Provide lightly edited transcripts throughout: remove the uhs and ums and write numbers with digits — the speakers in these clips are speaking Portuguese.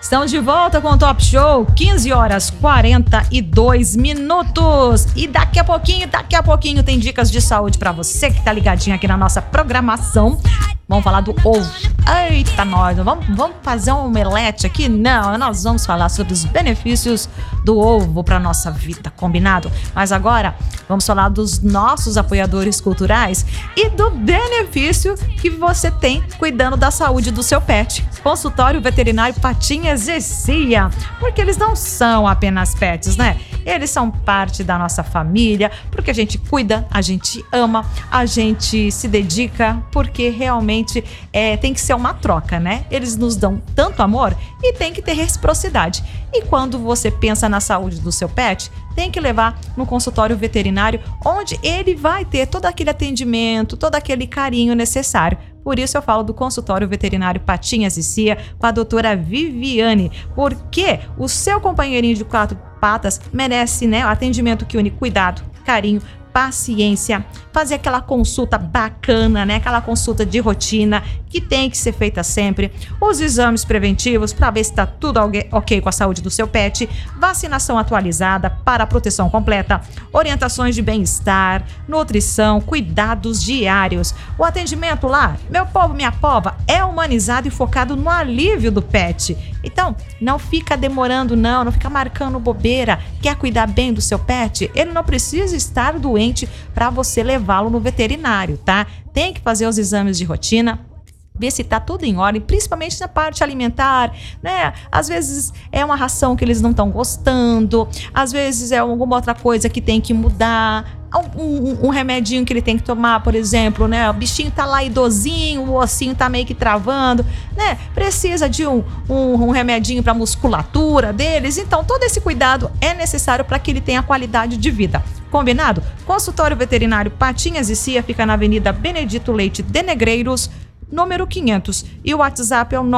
Estamos de volta com o Top Show, 15 horas 42 minutos. E daqui a pouquinho tem dicas de saúde para você que tá ligadinho aqui na nossa programação. Vamos falar do ovo. Eita, nós, vamos fazer um omelete aqui? Não, nós vamos falar sobre os benefícios do ovo para nossa vida, combinado? Mas agora, vamos falar dos nossos apoiadores culturais e do benefício que você tem cuidando da saúde do seu pet. Consultório Veterinário Patinhas e Cia, porque eles não são apenas pets, né? Eles são parte da nossa família, porque a gente cuida, a gente ama, a gente se dedica, porque realmente tem que ser uma troca, né? Eles nos dão tanto amor e tem que ter reciprocidade. E quando você pensa na saúde do seu pet, tem que levar no consultório veterinário, onde ele vai ter todo aquele atendimento, todo aquele carinho necessário. Por isso eu falo do consultório veterinário Patinhas e Cia com a doutora Viviane, porque o seu companheirinho de quatro patas merece, né, o atendimento que une cuidado, carinho, paciência, fazer aquela consulta bacana, né? Aquela consulta de rotina que tem que ser feita sempre, os exames preventivos para ver se está tudo ok com a saúde do seu pet, vacinação atualizada para a proteção completa, orientações de bem-estar, nutrição, cuidados diários. O atendimento lá, meu povo, minha pova, é humanizado e focado no alívio do pet. Então, não fica demorando não fica marcando bobeira. Quer cuidar bem do seu pet? Ele não precisa estar doente para você levá-lo no veterinário, tá? Tem que fazer os exames de rotina, ver se tá tudo em ordem, principalmente na parte alimentar, né? Às vezes é uma ração que eles não estão gostando, às vezes é alguma outra coisa que tem que mudar, um remedinho que ele tem que tomar, por exemplo, né? O bichinho tá lá idosinho, o ossinho tá meio que travando, né? Precisa de um remedinho para musculatura deles. Então, todo esse cuidado é necessário para que ele tenha qualidade de vida. Combinado? Consultório Veterinário Patinhas e Cia fica na Avenida Benedito Leite de Negreiros, número 500. E o WhatsApp é o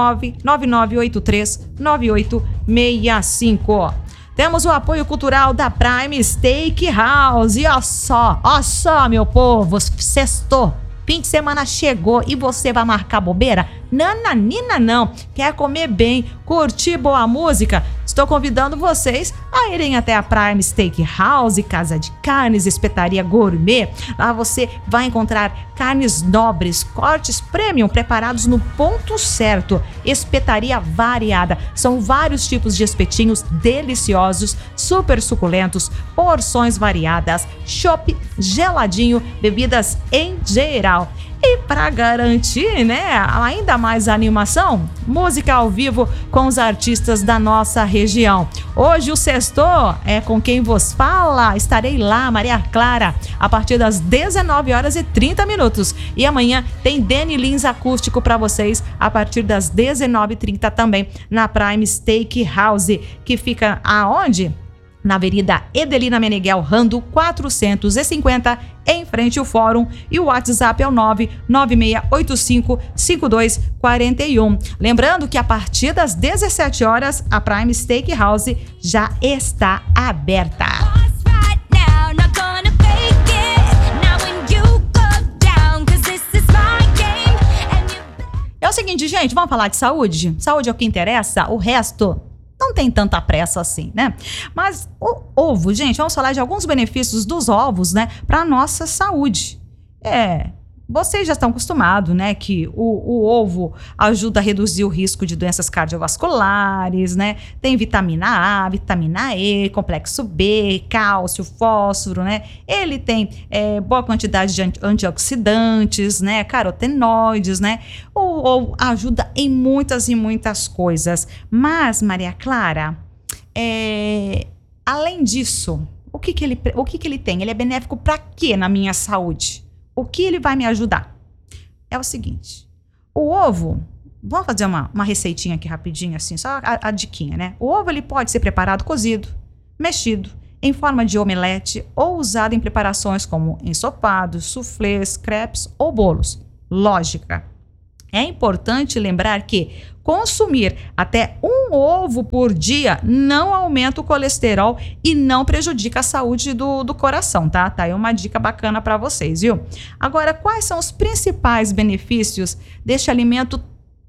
999839865. Temos o apoio cultural da Prime Steakhouse. E ó só, meu povo, sextou. Fim de semana chegou e você vai marcar bobeira? Nananina não. Quer comer bem, curtir boa música? Estou convidando vocês a irem até a Prime Steakhouse, casa de carnes, espetaria gourmet. Lá você vai encontrar carnes nobres, cortes premium preparados no ponto certo, espetaria variada. São vários tipos de espetinhos deliciosos, super suculentos, porções variadas, chopp geladinho, bebidas em geral. E para garantir, né, ainda mais animação, música ao vivo com os artistas da nossa região. Hoje o sextou é com quem vos fala. Estarei lá, Maria Clara, a partir das 19h30. E amanhã tem Danny Lins acústico para vocês a partir das 19h30 também na Prime Steakhouse, que fica aonde? Na Avenida Edelina Meneghel Rando 450, em frente ao Fórum. E o WhatsApp é o 996855241. Lembrando que a partir das 17 horas a Prime Steakhouse já está aberta. É o seguinte, gente, vamos falar de saúde? Saúde é o que interessa, o resto não tem tanta pressa assim, né? Mas o ovo, gente, vamos falar de alguns benefícios dos ovos, né, para a nossa saúde. Vocês já estão acostumados, né, que o ovo ajuda a reduzir o risco de doenças cardiovasculares, né? Tem vitamina A, vitamina E, complexo B, cálcio, fósforo, né? Ele tem boa quantidade de antioxidantes, né? Carotenoides, né? O ovo ajuda em muitas e muitas coisas. Mas, Maria Clara, além disso, o que ele tem? Ele é benéfico para quê na minha saúde? O que ele vai me ajudar? É o seguinte, o ovo, vamos fazer uma receitinha aqui rapidinho, assim, só a diquinha, né? O ovo ele pode ser preparado cozido, mexido, em forma de omelete ou usado em preparações como ensopados, suflês, crepes ou bolos. Lógica. É importante lembrar que consumir até um ovo por dia não aumenta o colesterol e não prejudica a saúde do coração, tá? Tá aí uma dica bacana para vocês, viu? Agora, quais são os principais benefícios deste alimento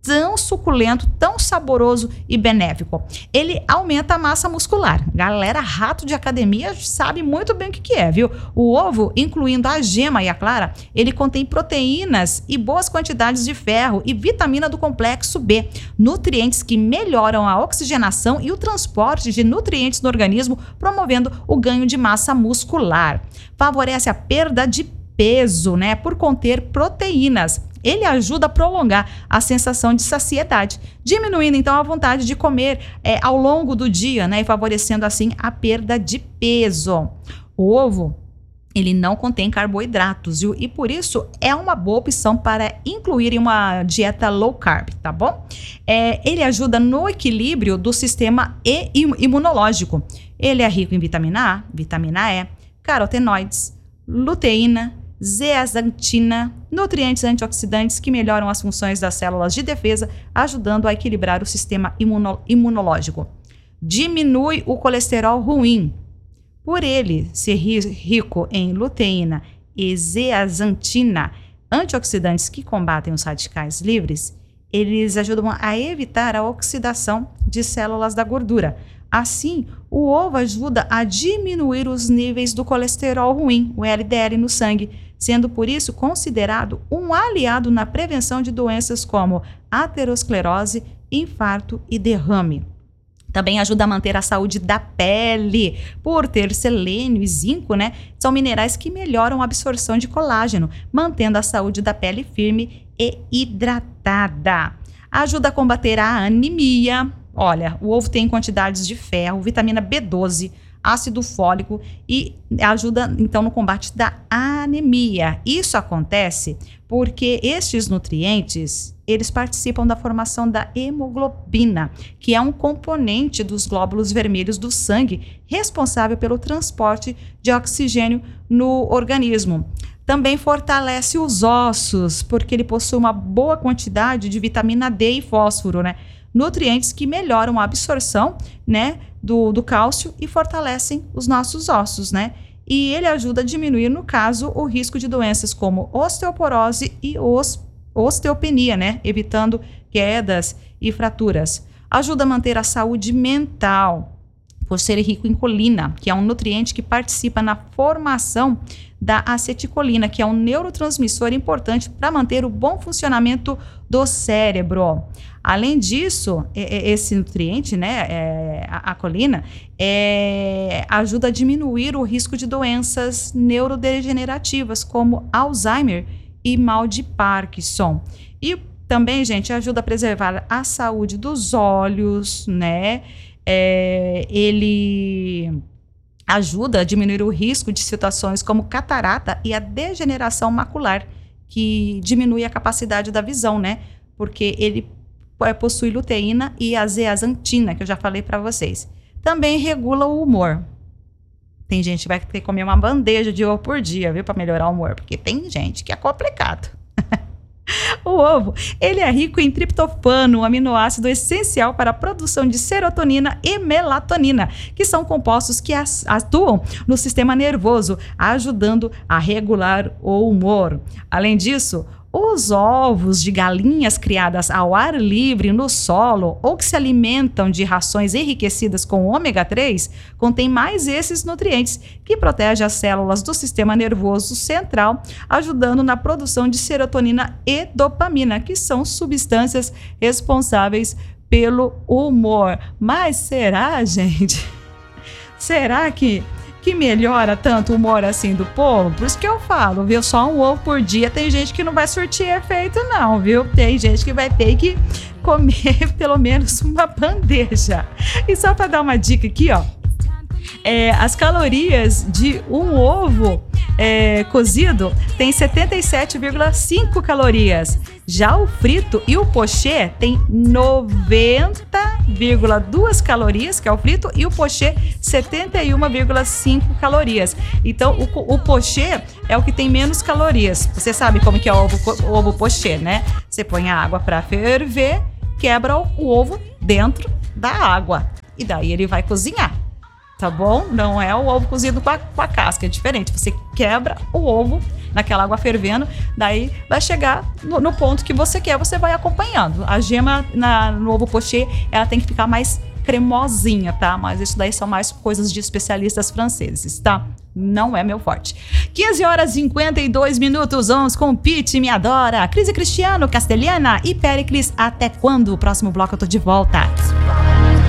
tão suculento, tão saboroso e benéfico. Ele aumenta a massa muscular. Galera, rato de academia sabe muito bem o que é, viu? O ovo, incluindo a gema e a clara, ele contém proteínas e boas quantidades de ferro e vitamina do complexo B, nutrientes que melhoram a oxigenação e o transporte de nutrientes no organismo, promovendo o ganho de massa muscular. Favorece a perda de peso, né, por conter proteínas. Ele ajuda a prolongar a sensação de saciedade, diminuindo então a vontade de comer ao longo do dia, né, e favorecendo assim a perda de peso. O ovo, ele não contém carboidratos, viu? E por isso é uma boa opção para incluir em uma dieta low carb, tá bom? Ele ajuda no equilíbrio do sistema imunológico. Ele é rico em vitamina A, vitamina E, carotenoides, luteína, zeaxantina, nutrientes antioxidantes que melhoram as funções das células de defesa, ajudando a equilibrar o sistema imunológico. Diminui o colesterol ruim. Por ele ser rico em luteína e zeaxantina, antioxidantes que combatem os radicais livres, eles ajudam a evitar a oxidação de células da gordura. Assim, o ovo ajuda a diminuir os níveis do colesterol ruim, o LDL, no sangue, sendo por isso considerado um aliado na prevenção de doenças como aterosclerose, infarto e derrame. Também ajuda a manter a saúde da pele, por ter selênio e zinco, né? São minerais que melhoram a absorção de colágeno, mantendo a saúde da pele firme e hidratada. Ajuda a combater a anemia. Olha, o ovo tem quantidades de ferro, vitamina B12, ácido fólico e ajuda então no combate da anemia. Isso acontece porque estes nutrientes, eles participam da formação da hemoglobina, que é um componente dos glóbulos vermelhos do sangue, responsável pelo transporte de oxigênio no organismo. Também fortalece os ossos, porque ele possui uma boa quantidade de vitamina D e fósforo, né? Nutrientes que melhoram a absorção, né, do cálcio e fortalecem os nossos ossos, né? E ele ajuda a diminuir, no caso, o risco de doenças como osteoporose e osteopenia, né? Evitando quedas e fraturas. Ajuda a manter a saúde mental, por ser rico em colina, que é um nutriente que participa na formação da acetilcolina, que é um neurotransmissor importante para manter o bom funcionamento do cérebro. Além disso, esse nutriente, né, a colina, ajuda a diminuir o risco de doenças neurodegenerativas, como Alzheimer e mal de Parkinson. E também, gente, ajuda a preservar a saúde dos olhos, né? Ele ajuda a diminuir o risco de situações como catarata e a degeneração macular, que diminui a capacidade da visão, né? Porque ele possui luteína e a zeaxantina, que eu já falei para vocês. Também regula o humor. Tem gente que vai ter que comer uma bandeja de ovo por dia, viu? Para melhorar o humor, porque tem gente que é complicado. O ovo, ele é rico em triptofano, um aminoácido essencial para a produção de serotonina e melatonina, que são compostos que atuam no sistema nervoso, ajudando a regular o humor. Além disso, os ovos de galinhas criadas ao ar livre no solo ou que se alimentam de rações enriquecidas com ômega 3 contêm mais esses nutrientes que protegem as células do sistema nervoso central, ajudando na produção de serotonina e dopamina, que são substâncias responsáveis pelo humor. Mas será, gente? Será que melhora tanto o humor assim do povo? Por isso que eu falo, viu? Só um ovo por dia, tem gente que não vai surtir efeito não, viu? Tem gente que vai ter que comer pelo menos uma bandeja. E só para dar uma dica aqui, ó, as calorias de um ovo cozido tem 77,5 calorias. Já o frito e o pochê tem 90,2 calorias, que é o frito, e o pochê 71,5 calorias. Então, o pochê é o que tem menos calorias. Você sabe como que é o ovo pochê, né? Você põe a água para ferver, quebra o ovo dentro da água e daí ele vai cozinhar. tá bom? Não é o ovo cozido com a casca, é diferente. Você quebra o ovo naquela água fervendo, daí vai chegar no ponto que você quer, você vai acompanhando. A gema no ovo poché, ela tem que ficar mais cremosinha, tá? Mas isso daí são mais coisas de especialistas franceses, tá? Não é meu forte. 15h52, vamos com Pete, Me Adora, Cris e Cristiano, Castelhana e Péricles. Até quando? O próximo bloco eu tô de volta.